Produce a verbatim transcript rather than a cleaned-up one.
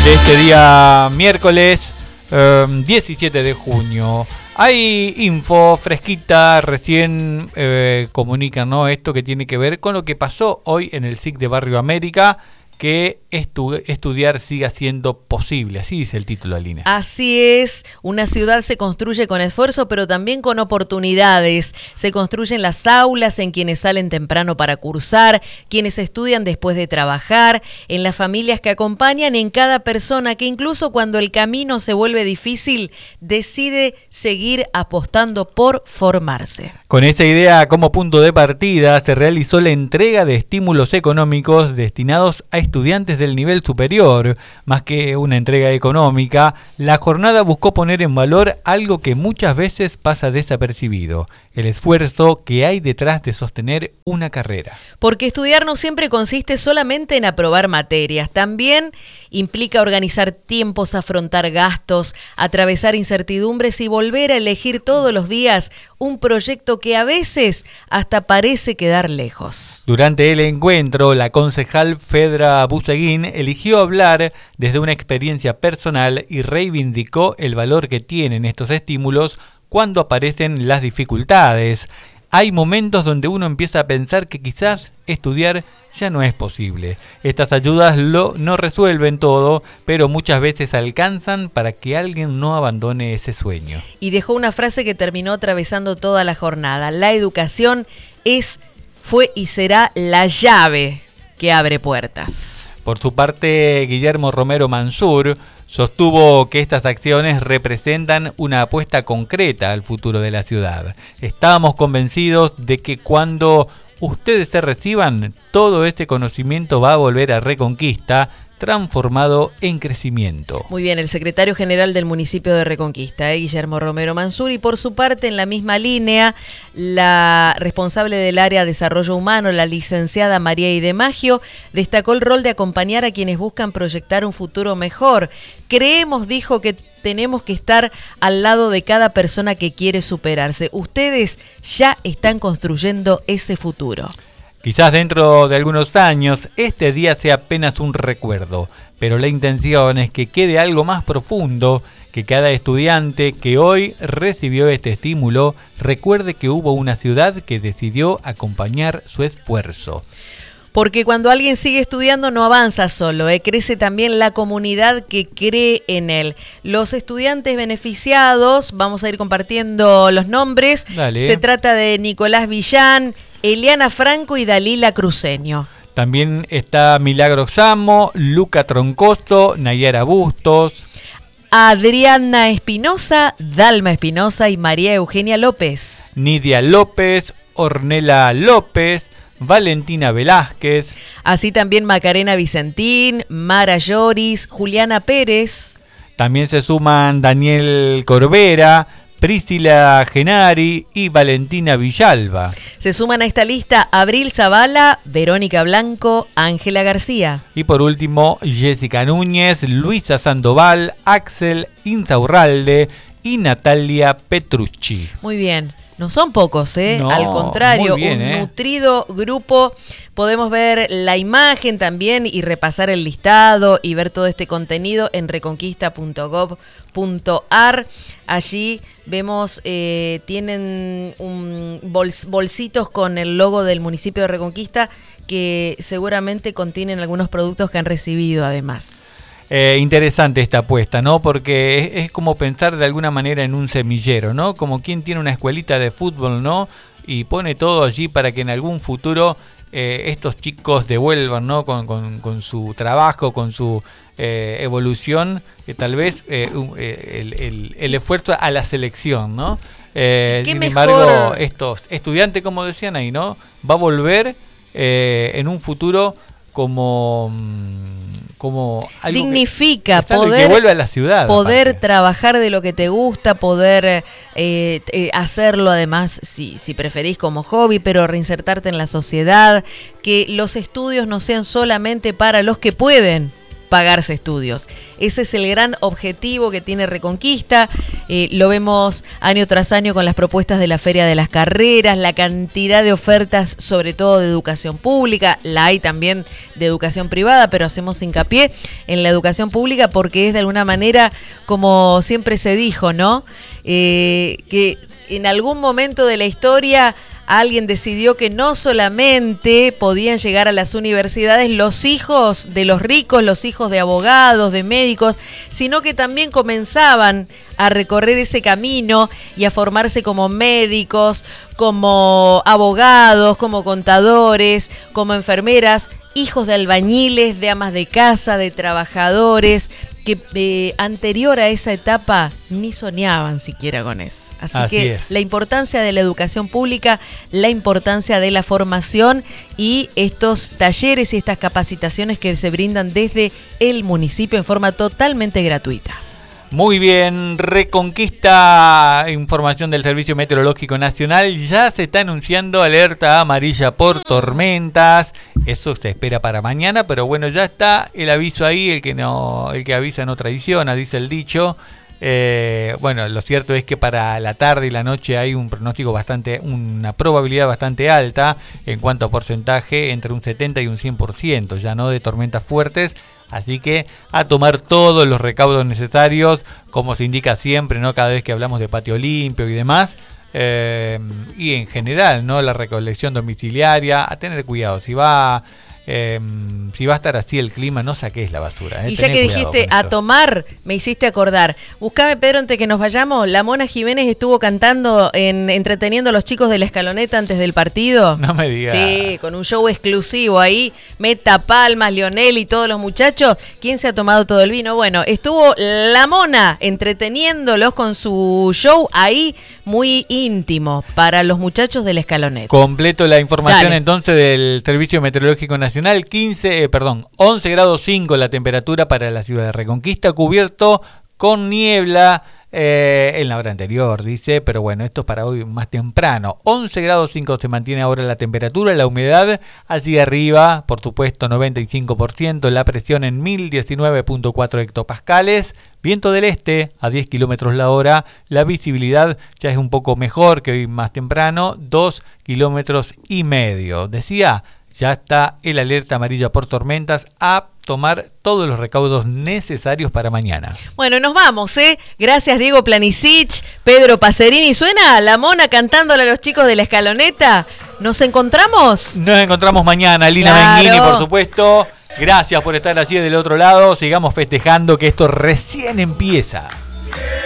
de este día miércoles eh, diecisiete de junio. Hay info fresquita, recién eh, comunican, ¿no? Esto que tiene que ver con lo que pasó hoy en el S I C de Barrio América, que estu- estudiar siga siendo posible, así dice el título de línea. Así es, una ciudad se construye con esfuerzo, pero también con oportunidades. Se construyen las aulas en quienes salen temprano para cursar, quienes estudian después de trabajar, en las familias que acompañan, en cada persona que incluso cuando el camino se vuelve difícil, decide seguir apostando por formarse. Con esa idea como punto de partida, se realizó la entrega de estímulos económicos destinados a estudiantes del nivel superior. Más que una entrega económica, la jornada buscó poner en valor algo que muchas veces pasa desapercibido: el esfuerzo que hay detrás de sostener una carrera. Porque estudiar no siempre consiste solamente en aprobar materias, también implica organizar tiempos, afrontar gastos, atravesar incertidumbres y volver a elegir todos los días un proyecto que a veces hasta parece quedar lejos. Durante el encuentro, la concejal Fedra Buseguín eligió hablar desde una experiencia personal y reivindicó el valor que tienen estos estímulos cuando aparecen las dificultades. Hay momentos donde uno empieza a pensar que quizás estudiar ya no es posible. Estas ayudas lo, no resuelven todo, pero muchas veces alcanzan para que alguien no abandone ese sueño. Y dejó una frase que terminó atravesando toda la jornada: la educación es, fue y será la llave que abre puertas. Por su parte, Guillermo Romero Mansur sostuvo que estas acciones representan una apuesta concreta al futuro de la ciudad. Estamos convencidos de que cuando ustedes se reciban, todo este conocimiento va a volver a Reconquista, transformado en crecimiento. Muy bien, el secretario general del municipio de Reconquista, ¿eh? Guillermo Romero Mansur, y por su parte, en la misma línea, la responsable del área de desarrollo humano, la licenciada María Idemagio, destacó el rol de acompañar a quienes buscan proyectar un futuro mejor. Creemos, dijo, que tenemos que estar al lado de cada persona que quiere superarse. Ustedes ya están construyendo ese futuro. Quizás dentro de algunos años este día sea apenas un recuerdo, pero la intención es que quede algo más profundo, que cada estudiante que hoy recibió este estímulo recuerde que hubo una ciudad que decidió acompañar su esfuerzo. Porque cuando alguien sigue estudiando no avanza solo, ¿eh? Crece también la comunidad que cree en él. Los estudiantes beneficiados, vamos a ir compartiendo los nombres. Dale. Se trata de Nicolás Villán, Eliana Franco y Dalila Cruceño. También está Milagro Samo, Luca Troncoso, Nayara Bustos, Adriana Espinosa, Dalma Espinosa y María Eugenia López. Nidia López, Ornella López, Valentina Velázquez. Así también Macarena Vicentín, Mara Lloris, Juliana Pérez. También se suman Daniel Corbera, Priscila Genari y Valentina Villalba. Se suman a esta lista Abril Zavala, Verónica Blanco, Ángela García. Y por último, Jessica Núñez, Luisa Sandoval, Axel Insaurralde y Natalia Petrucci. Muy bien. No son pocos, ¿eh? No, Al contrario, muy bien, un ¿eh? nutrido grupo. Podemos ver la imagen también y repasar el listado y ver todo este contenido en reconquista punto gob punto ar. Allí vemos, eh, tienen un bols, bolsitos con el logo del municipio de Reconquista que seguramente contienen algunos productos que han recibido además. Eh, interesante esta apuesta, ¿no? Porque es, es como pensar de alguna manera en un semillero, ¿no? Como quien tiene una escuelita de fútbol, ¿no? Y pone todo allí para que en algún futuro eh, estos chicos devuelvan, ¿no? Con, con, con su trabajo, con su eh, evolución, que tal vez eh, el, el, el esfuerzo a la selección, ¿no? Eh, sin mejor... embargo, estos estudiantes, como decían ahí, ¿no? Va a volver eh, en un futuro como... como algo dignifica que, poder, que vuelve a la ciudad, poder aparte. trabajar de lo que te gusta, poder eh, eh, hacerlo además, si, si preferís como hobby, pero reinsertarte en la sociedad, que los estudios no sean solamente para los que pueden, pagarse estudios. Ese es el gran objetivo que tiene Reconquista. Eh, lo vemos año tras año con las propuestas de la Feria de las Carreras, la cantidad de ofertas, sobre todo de educación pública. La hay también de educación privada, pero hacemos hincapié en la educación pública porque es de alguna manera, como siempre se dijo, ¿no? Eh, que en algún momento de la historia alguien decidió que no solamente podían llegar a las universidades los hijos de los ricos, los hijos de abogados, de médicos, sino que también comenzaban a recorrer ese camino y a formarse como médicos, como abogados, como contadores, como enfermeras, hijos de albañiles, de amas de casa, de trabajadores, que eh, anterior a esa etapa ni soñaban siquiera con eso. Así, Así que es. La importancia de la educación pública, la importancia de la formación y estos talleres y estas capacitaciones que se brindan desde el municipio en forma totalmente gratuita. Muy bien, Reconquista, información del Servicio Meteorológico Nacional. Ya se está anunciando alerta amarilla por tormentas. Eso se espera para mañana, pero bueno, ya está el aviso ahí. El que no, el que avisa no traiciona, dice el dicho. Eh, bueno, lo cierto es que para la tarde y la noche hay un pronóstico bastante, una probabilidad bastante alta en cuanto a porcentaje, entre un setenta y un cien por ciento, ya no de tormentas fuertes. Así que a tomar todos los recaudos necesarios, como se indica siempre, ¿no? Cada vez que hablamos de patio limpio y demás, eh, y en general, ¿no? La recolección domiciliaria, a tener cuidado. Si va, eh, si va a estar así el clima, no saques la basura. ¿eh? Y ya que dijiste a tomar, me hiciste acordar. Buscame, Pedro, antes que nos vayamos. La Mona Jiménez estuvo cantando, en entreteniendo a los chicos de la Escaloneta antes del partido. No me digas. Sí, con un show exclusivo ahí. Meta Palmas, Lionel y todos los muchachos. ¿Quién se ha tomado todo el vino? Bueno, estuvo la Mona entreteniéndolos con su show ahí, muy íntimo para los muchachos de la Escaloneta. Completo la información. Dale. Entonces del Servicio Meteorológico Nacional. quince, eh, perdón, once grados cinco la temperatura para la ciudad de Reconquista, cubierto con niebla eh, en la hora anterior, dice, pero bueno, esto es para hoy más temprano. once grados cinco se mantiene ahora la temperatura, la humedad hacia arriba, por supuesto, noventa y cinco por ciento, la presión en mil diecinueve punto cuatro hectopascales, viento del este a diez kilómetros la hora, la visibilidad ya es un poco mejor que hoy más temprano, dos kilómetros y medio. Decía, ya está el alerta amarilla por tormentas, a tomar todos los recaudos necesarios para mañana. Bueno, nos vamos, ¿eh? Gracias, Diego Planisic, Pedro Pacerini. ¿Suena la Mona cantándole a los chicos de la Escaloneta? ¿Nos encontramos? Nos encontramos mañana, Lina claro. Benguini, por supuesto. Gracias por estar allí del otro lado. Sigamos festejando que esto recién empieza.